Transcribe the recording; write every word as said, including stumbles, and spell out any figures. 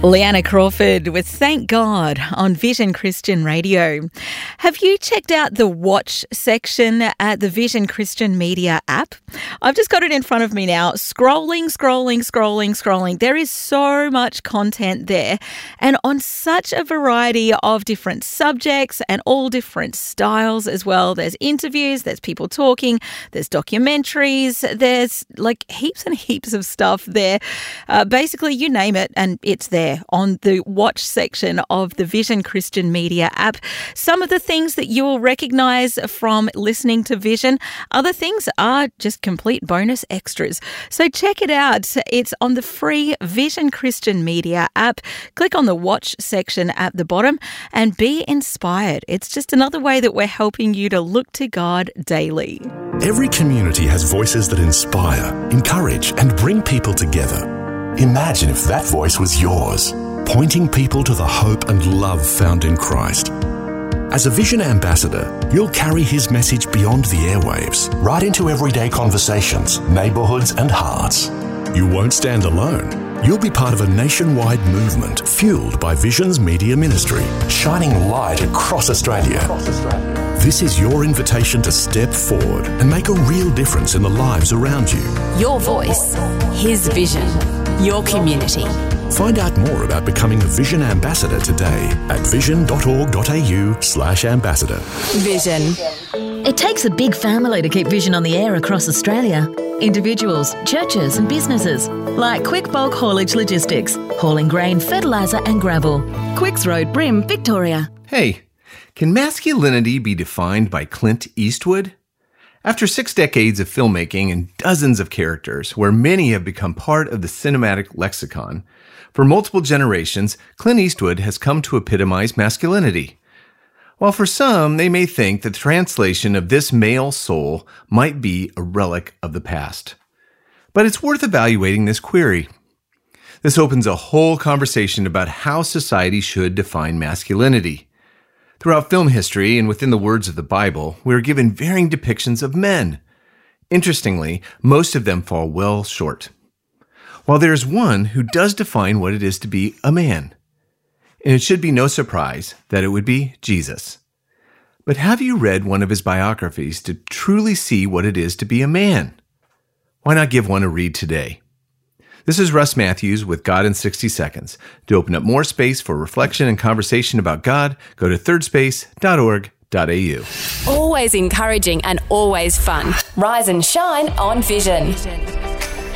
Leanna Crawford with Thank God on Vision Christian Radio. Have you checked out the watch section at the Vision Christian Media app? I've just got it in front of me now. Scrolling, scrolling, scrolling, scrolling. There is so much content there and on such a variety of different subjects and all different styles as well. There's interviews, there's people talking, there's documentaries, there's like heaps and heaps of stuff there. Uh, basically, you name it and it's there on the watch section of the Vision Christian Media app. Some of the things that you'll recognise from listening to Vision, other things are just complete bonus extras. So check it out. It's on the free Vision Christian Media app. Click on the watch section at the bottom and be inspired. It's just another way that we're helping you to look to God daily. Every community has voices that inspire, encourage, and bring people together. Imagine if that voice was yours, pointing people to the hope and love found in Christ. As a Vision ambassador, you'll carry his message beyond the airwaves, right into everyday conversations, neighbourhoods, and hearts. You won't stand alone. You'll be part of a nationwide movement fueled by Vision's media ministry, shining light across Australia. Across Australia. This is your invitation to step forward and make a real difference in the lives around you. Your voice, his vision, your community. Find out more about becoming a Vision ambassador today at vision.org.au slash ambassador. Vision. It takes a big family to keep Vision on the air across Australia. Individuals, churches and businesses like Quick Bulk Haulage Logistics, hauling grain, fertiliser and gravel. Quicks Road, Brim, Victoria. Hey, can masculinity be defined by Clint Eastwood? After six decades of filmmaking and dozens of characters, where many have become part of the cinematic lexicon, for multiple generations, Clint Eastwood has come to epitomize masculinity. While for some, they may think that the translation of this male soul might be a relic of the past. But it's worth evaluating this query. This opens a whole conversation about how society should define masculinity. Throughout film history and within the words of the Bible, we are given varying depictions of men. Interestingly, most of them fall well short. While there is one who does define what it is to be a man. And it should be no surprise that it would be Jesus. But have you read one of his biographies to truly see what it is to be a man? Why not give one a read today? This is Russ Matthews with God in sixty seconds. To open up more space for reflection and conversation about God, go to third space dot org dot a u. Always encouraging and always fun. Rise and shine on Vision.